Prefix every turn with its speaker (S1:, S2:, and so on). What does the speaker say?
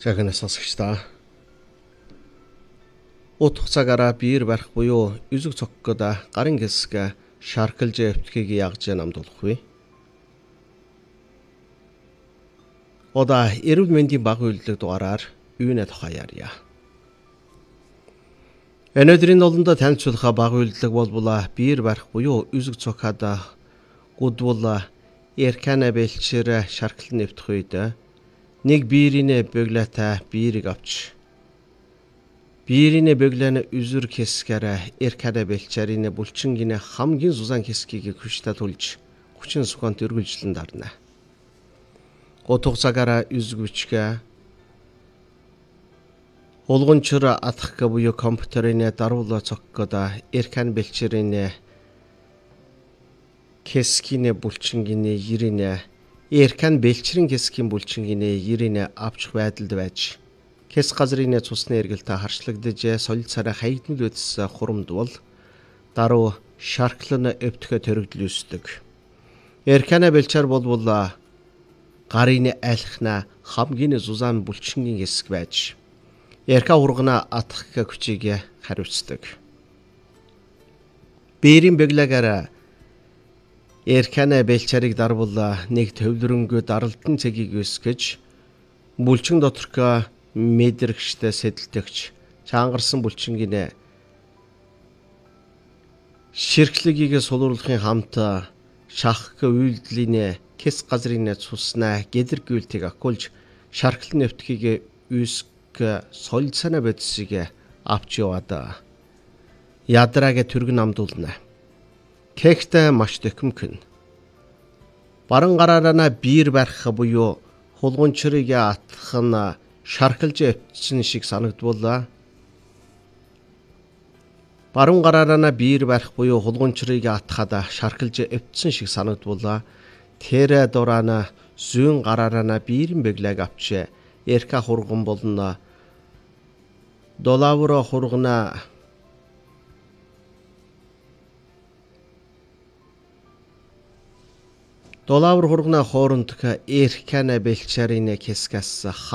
S1: Жагнаас сонсогчдаа утга цагаараа биер барих буюу үзэг цоггод гарын хэсэг шаркалж эвтхийг ягж намдуулахгүй. Ода эрүүл мэндийн баг үйлдэл дугаараар юунэ тухай ярья. Өнөөдрийн олондоо танилцуулах баг үйлдэл болбола биер барих буюу үзэг цогхад гудвол эркана бэлчээр шаркал нэвтэх үед нэг биерийн бөглөтэй биерийг авч биерийн бөглөний үзүр хэсгээр эркана бэлчээрийн булчингийн хамгийн сузан хэсгийг хүчтэй тулж хүчин суханд өргөлжлөн дарна. Утга цагаараа үзгүчгээ улгончор атах буюу компьютерийн даруул цоггод эркан бэлчээрийн хэсгийн булчингийн ирийн эркан бэлчрийн хэсгийн булчингийн ирийн авчих байдалд байж хэс газрын цусны эргэлтэд харчлагдж солил царай хаягдмал үтс хурамд бол даруй шарклан өвтгө төрөгдөл үүсдэг. Эркана бэлчээр болвол гарын айлхна хамгийн сузан булчингийн хэсэг байж эрка ургана атах хүчийг хариуцдаг. Биерийн бэглэгээр эркана бэлчээрийг дарвал нэг төвлөрөнгөө даралтын цэгийг үүсгэж булчин доторх мэдрэгчтэй сэдэлтэгч чангарсан булчингийн ширхлэгийг сулруулахын хамт шахах үйлдэлийн хэс газрын цуснаа гэдэргүүлтийг акулж шаркал нэвтхийг үүсг солил цанаа бодисыг авч яваад ядрааг түргэн намдуулна. Кехтэй маш төхөмгөн. Баран гараараа биер барих буюу хулгунчрыг атах нь шаркалж өвтсөн шиг санагдвал баруун гараараа биер барих буюу хулгунчрыг атахад шаркалж өвтсөн шиг санагдвал тэр дурана зүүн гараараа биерийн бэглэг авч эрка хурган болно. Долавро хургана хоорондох эркана бэлчээрийн хэсгээс